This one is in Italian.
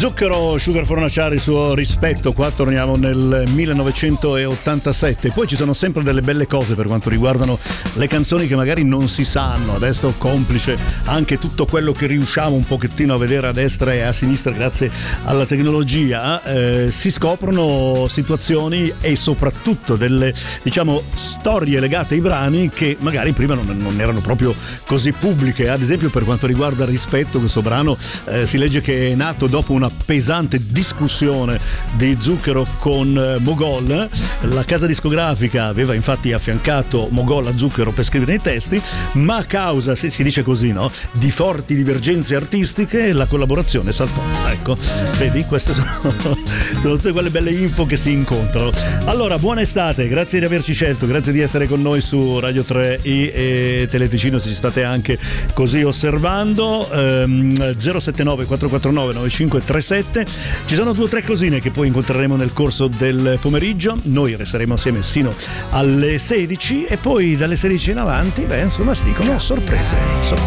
Zucchero, Sugar Fornaciari, suo rispetto. Qua torniamo nel 1987. Poi ci sono sempre delle belle cose per quanto riguardano le canzoni che magari non si sanno. Adesso, complice anche tutto quello che riusciamo un pochettino a vedere a destra e a sinistra grazie alla tecnologia, si scoprono situazioni e soprattutto delle, diciamo, storie legate ai brani che magari prima non erano proprio così pubbliche. Ad esempio, per quanto riguarda Rispetto, questo brano si legge che è nato dopo una pesante discussione di Zucchero con Mogol. La casa discografica aveva infatti affiancato Mogol a Zucchero per scrivere i testi, ma a causa, si dice così, no, di forti divergenze artistiche la collaborazione saltò. Ecco, vedi, queste sono tutte quelle belle info che si incontrano. Allora, buona estate, grazie di averci scelto, grazie di essere con noi su Radio 3 e Teleticino, se ci state anche così osservando. 079 449 9537. Ci sono 2 o 3 cosine che poi incontreremo nel corso del pomeriggio. Noi resteremo assieme sino alle 16 e poi dalle 16 in avanti, insomma, si dicono sorprese.